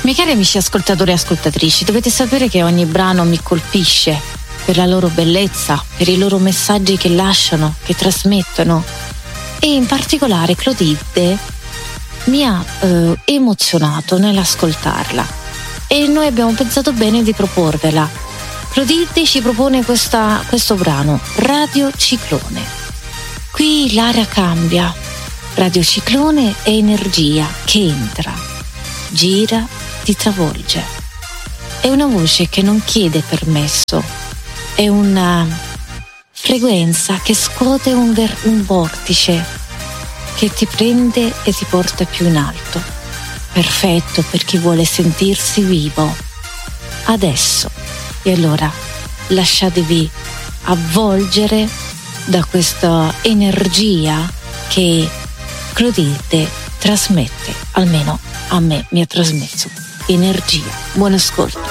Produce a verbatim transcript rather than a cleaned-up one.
Miei cari amici ascoltatori e ascoltatrici, dovete sapere che ogni brano mi colpisce per la loro bellezza, per i loro messaggi che lasciano, che trasmettono, e in particolare Clotilde mi ha eh, emozionato nell'ascoltarla e noi abbiamo pensato bene di proporvela. Clotilde ci propone questa, questo brano, Radio Ciclone. Qui l'aria cambia, Radio Ciclone è energia che entra, gira, ti travolge. È una voce che non chiede permesso, è una frequenza che scuote un, ver- un vortice che ti prende e ti porta più in alto. Perfetto per chi vuole sentirsi vivo. Adesso. E allora lasciatevi avvolgere da questa energia che Clotilde trasmette, almeno a me mi ha trasmesso energia. Buon ascolto.